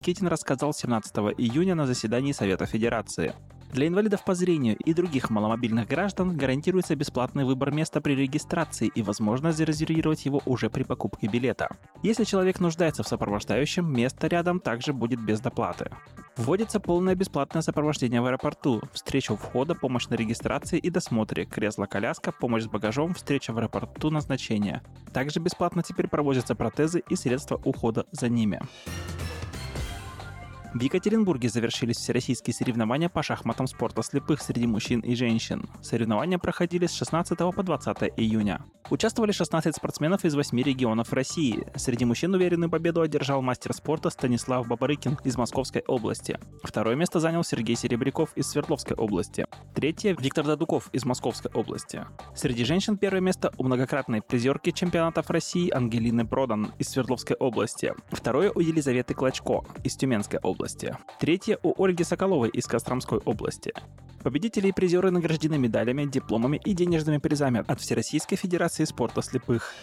Кетин рассказал 17 июня на заседании Совета Федерации. Для инвалидов по зрению и других маломобильных граждан гарантируется бесплатный выбор места при регистрации и возможность зарезервировать его уже при покупке билета. Если человек нуждается в сопровождающем, место рядом также будет без доплаты. Вводится полное бесплатное сопровождение в аэропорту, встреча у входа, помощь на регистрации и досмотре, кресло-коляска, помощь с багажом, встреча в аэропорту, назначение. Также бесплатно теперь провозятся протезы и средства ухода за ними. В Екатеринбурге завершились всероссийские соревнования по шахматам спорта слепых среди мужчин и женщин. Соревнования проходили с 16 по 20 июня. Участвовали 16 спортсменов из 8 регионов России. Среди мужчин уверенную победу одержал мастер спорта Станислав Бабарыкин из Московской области. Второе место занял Сергей Серебряков из Свердловской области. Третье – Виктор Дадуков из Московской области. Среди женщин первое место у многократной призерки чемпионатов России Ангелины Продан из Свердловской области. Второе – у Елизаветы Клочко из Тюменской области. Третье у Ольги Соколовой из Костромской области. Победители и призеры награждены медалями, дипломами и денежными призами от Всероссийской Федерации спорта слепых.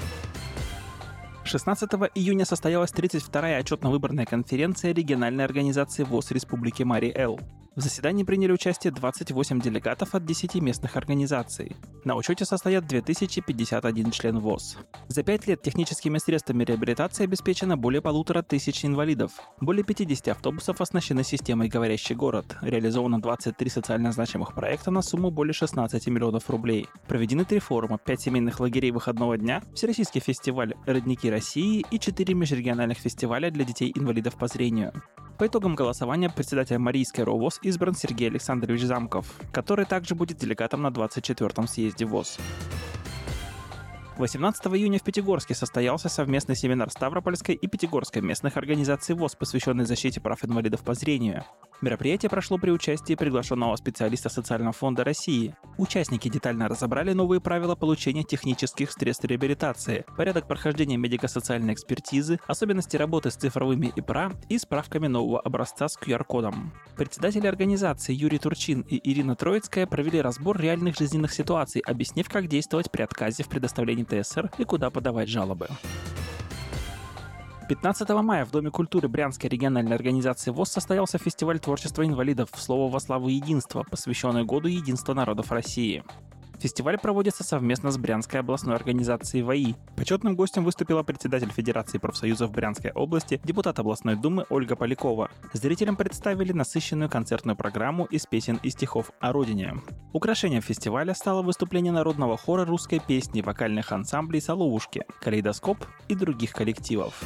16 июня состоялась 32-я отчетно-выборная конференция региональной организации ВОС Республики Марий-Эл. В заседании приняли участие 28 делегатов от 10 местных организаций. На учете состоят 2051 член ВОС. За 5 лет техническими средствами реабилитации обеспечено более 1500 инвалидов. Более 50 автобусов оснащены системой «Говорящий город». Реализовано 23 социально значимых проекта на сумму более 16 миллионов рублей. Проведены 3 форума, 5 семейных лагерей выходного дня, Всероссийский фестиваль «Родники России» и 4 межрегиональных фестиваля для детей-инвалидов по зрению. По итогам голосования председателем Марийской РОВОС избран Сергей Александрович Замков, который также будет делегатом на 24-м съезде ВОС. 18 июня в Пятигорске состоялся совместный семинар Ставропольской и Пятигорской местных организаций ВОС, посвященный защите прав инвалидов по зрению. Мероприятие прошло при участии приглашенного специалиста Социального фонда России. Участники детально разобрали новые правила получения технических средств реабилитации, порядок прохождения медико-социальной экспертизы, особенности работы с цифровыми ИПРА и справками нового образца с QR-кодом. Председатели организации Юрий Турчин и Ирина Троицкая провели разбор реальных жизненных ситуаций, объяснив, как действовать при отказе в предоставлении ТСР и куда подавать жалобы. 15 мая в Доме культуры Брянской региональной организации ВОС состоялся фестиваль творчества инвалидов «Слово во славу единства», посвященный Году единства народов России. Фестиваль проводится совместно с Брянской областной организацией ВАИ. Почетным гостем выступила председатель Федерации профсоюзов Брянской области, депутат областной думы Ольга Полякова. Зрителям представили насыщенную концертную программу из песен и стихов о родине. Украшением фестиваля стало выступление народного хора русской песни, вокальных ансамблей «Соловушки», «Калейдоскоп» и других коллективов.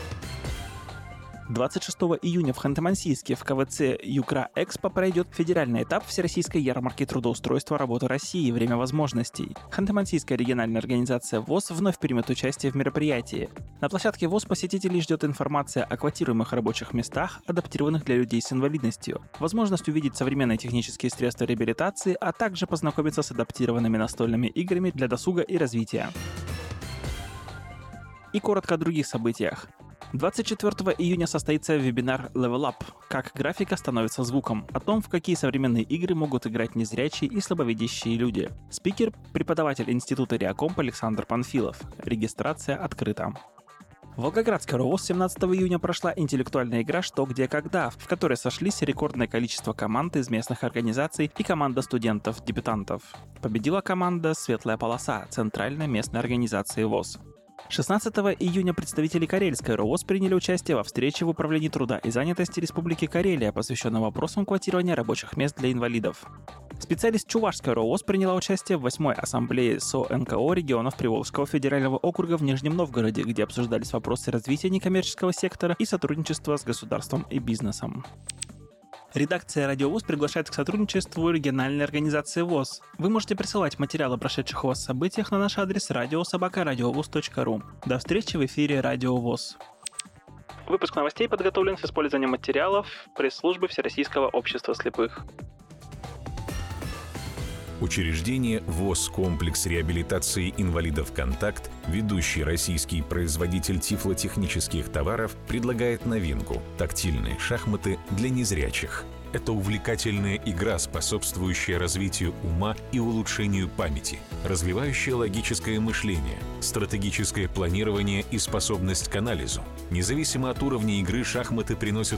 26 июня в Ханты-Мансийске в КВЦ «Юкра-Экспо» пройдет федеральный этап Всероссийской ярмарки трудоустройства работы России «Время возможностей». Ханты-Мансийская региональная организация ВОС вновь примет участие в мероприятии. На площадке ВОС посетителей ждет информация о квотируемых рабочих местах, адаптированных для людей с инвалидностью, возможность увидеть современные технические средства реабилитации, а также познакомиться с адаптированными настольными играми для досуга и развития. И коротко о других событиях. 24 июня состоится вебинар Level Up «Как графика становится звуком», о том, в какие современные игры могут играть незрячие и слабовидящие люди. Спикер – преподаватель Института Реакомп Александр Панфилов. Регистрация открыта. В Волгоградской РОВОС 17 июня прошла интеллектуальная игра «Что, где, когда», в которой сошлись рекордное количество команд из местных организаций и команда студентов-дебютантов. Победила команда «Светлая полоса» Центральной местной организации ВОС. 16 июня представители Карельской РОВОС приняли участие во встрече в Управлении труда и занятости Республики Карелия, посвященной вопросам квотирования рабочих мест для инвалидов. Специалист Чувашской РОВОС приняла участие в 8-й ассамблее СО-НКО регионов Приволжского федерального округа в Нижнем Новгороде, где обсуждались вопросы развития некоммерческого сектора и сотрудничества с государством и бизнесом. Редакция «Радио ВОС» приглашает к сотрудничеству региональной организации ВОС. Вы можете присылать материалы о прошедших у вас событиях на наш адрес radio@radiovos.ru. До встречи в эфире «Радио ВОС». Выпуск новостей подготовлен с использованием материалов пресс-службы Всероссийского общества слепых. Учреждение ВОС «Комплекс реабилитации инвалидов «Контакт», ведущий российский производитель тифлотехнических товаров, предлагает новинку – тактильные шахматы для незрячих. — это увлекательная игра, способствующая развитию ума и улучшению памяти, развивающая логическое мышление, стратегическое планирование и способность к анализу. Независимо от уровня игры, шахматы приносят